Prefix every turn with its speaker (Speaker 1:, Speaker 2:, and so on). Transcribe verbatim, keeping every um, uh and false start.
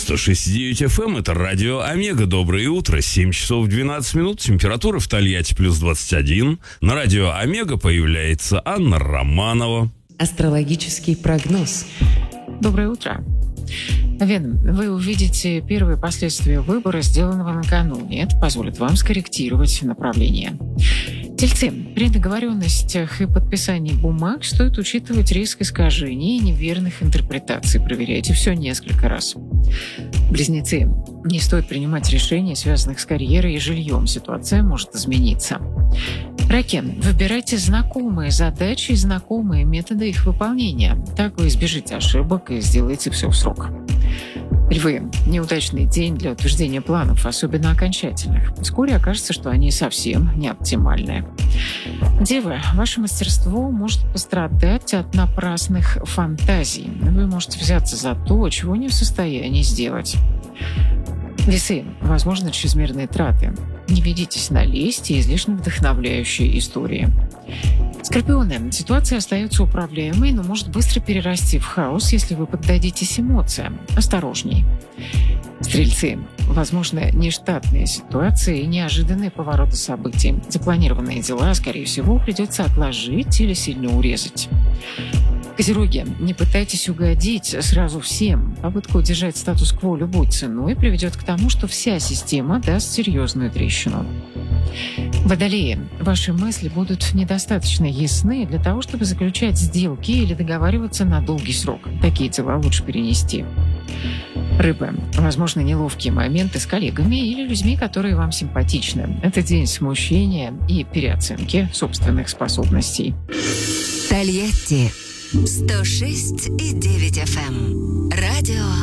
Speaker 1: сто шесть и девять эф эм, это радио Омега. Доброе утро, семь часов двенадцать минут, температура в Тольятти плюс двадцать один. На радио Омега появляется Анна Романова.
Speaker 2: Астрологический прогноз.
Speaker 3: Доброе утро. Наверное, вы увидите первые последствия выбора, сделанного накануне. Это позволит вам скорректировать направление. Тельцы, при договоренностях и подписании бумаг стоит учитывать риск искажений и неверных интерпретаций. Проверяйте все несколько раз. Близнецы, не стоит принимать решения, связанных с карьерой и жильем. Ситуация может измениться. Раки, выбирайте знакомые задачи и знакомые методы их выполнения. Так вы избежите ошибок и сделаете все в срок. Львы, неудачный день для утверждения планов, особенно окончательных. Вскоре окажется, что они совсем не оптимальные. Девы, ваше мастерство может пострадать от напрасных фантазий. Вы можете взяться за то, чего не в состоянии сделать. Весы, возможно, чрезмерные траты. Не ведитесь на лесть и излишне вдохновляющие истории. Скорпионы, ситуация остается управляемой, но может быстро перерасти в хаос, если вы поддадитесь эмоциям. Осторожней. Стрельцы, возможно, нештатные ситуации и неожиданные повороты событий. Запланированные дела, скорее всего, придется отложить или сильно урезать. Козероги, не пытайтесь угодить сразу всем. Попытка удержать статус-кво любой ценой приведет к тому, что вся система даст серьезную трещину. Водолеи, ваши мысли будут недостаточно ясны для того, чтобы заключать сделки или договариваться на долгий срок. Такие дела лучше перенести. Рыбы, возможно, неловкие моменты с коллегами или людьми, которые вам симпатичны. Это день смущения и переоценки собственных способностей.
Speaker 4: Тольятти сто шесть и девять эф эм. Радио